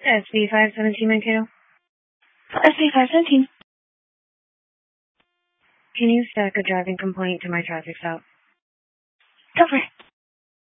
SB 517 Mankato. SB 517. Can you stack a driving complaint to my traffic stop? Go for it.